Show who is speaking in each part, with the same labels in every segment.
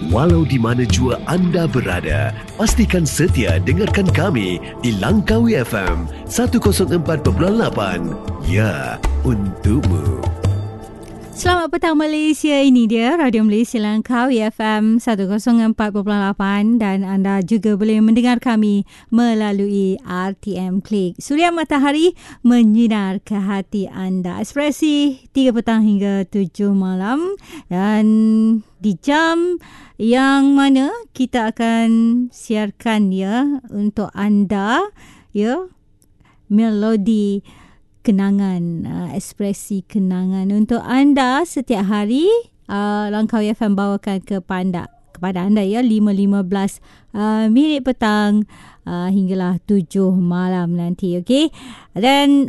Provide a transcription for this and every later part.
Speaker 1: Walau di mana jua anda berada, pastikan setia dengarkan kami di Langkawi FM 104.8. Ya, untukmu.
Speaker 2: Selamat petang Malaysia, ini dia Radio Malaysia Langkawi FM 104.8 dan anda juga boleh mendengar kami melalui RTM Klik. Suria matahari menyinar ke hati anda. Ekspresi 3 petang hingga 7 malam dan di jam yang mana kita akan siarkan ya untuk anda ya melodi kenangan, ekspresi kenangan untuk anda setiap hari. Langkawi FM bawakan kepada anda ya 5.15 minit petang hinggalah 7 malam nanti, okey. Dan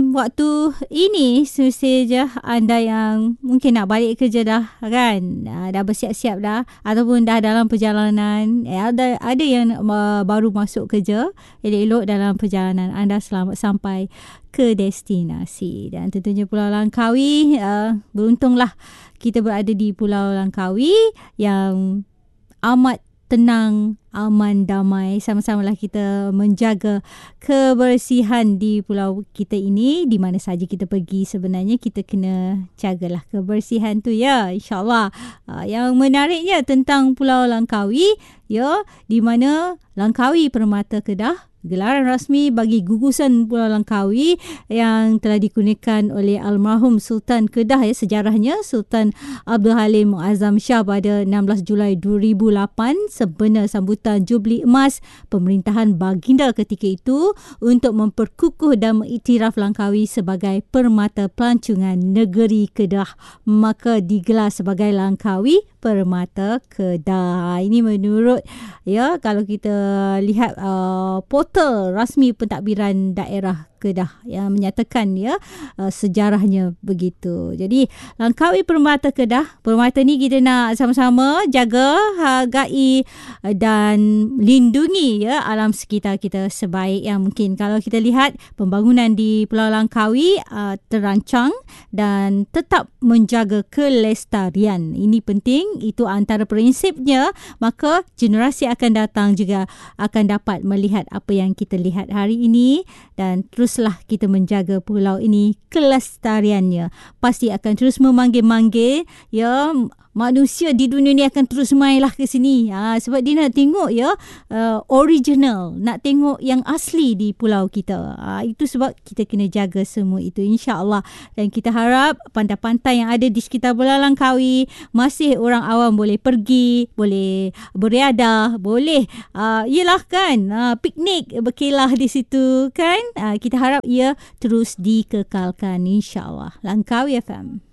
Speaker 2: waktu ini semestinya anda yang mungkin nak balik kerja dah kan, dah bersiap-siap dah ataupun dah dalam perjalanan, ada yang baru masuk kerja, elok-elok dalam perjalanan anda selamat sampai ke destinasi. Dan tentunya Pulau Langkawi, beruntunglah kita berada di Pulau Langkawi yang amat tenang, aman, damai. Sama-samalah kita menjaga kebersihan di pulau kita ini. Di mana saja kita pergi sebenarnya kita kena jagalah kebersihan tu ya, insyaAllah. Yang menariknya tentang Pulau Langkawi ya, di mana Langkawi Permata Kedah, gelaran rasmi bagi gugusan Pulau Langkawi yang telah dikurniakan oleh almarhum Sultan Kedah ya, sejarahnya Sultan Abdul Halim Muazzam Shah pada 16 Julai 2008 sebenar sambutan Jubli Emas pemerintahan baginda ketika itu untuk memperkukuh dan mengiktiraf Langkawi sebagai permata pelancongan negeri Kedah, maka digelar sebagai Langkawi Permata Kedah. Ini menurut ya, kalau kita lihat portal rasmi pentadbiran daerah Kedah yang menyatakan ya sejarahnya begitu. Jadi Langkawi Permata Kedah, permata ni kita nak sama-sama jaga, hargai dan lindungi ya alam sekitar kita sebaik yang mungkin. Kalau kita lihat pembangunan di Pulau Langkawi terancang dan tetap menjaga kelestarian. Ini penting, itu antara prinsipnya, maka generasi akan datang juga akan dapat melihat apa yang kita lihat hari ini dan teruslah kita menjaga pulau ini kelestariannya. Pasti akan terus memanggil-manggil ya, manusia di dunia ni akan terus mainlah ke sini. Sebab dia nak tengok ya original, nak tengok yang asli di pulau kita. Itu sebab kita kena jaga semua itu, insya-Allah. Dan kita harap pantai-pantai yang ada di sekitar Pulau Langkawi masih orang awam boleh pergi, boleh beriadah, boleh yelah kan, piknik, berkelah di situ kan. Kita harap ia terus dikekalkan, insya-Allah. Langkawi FM.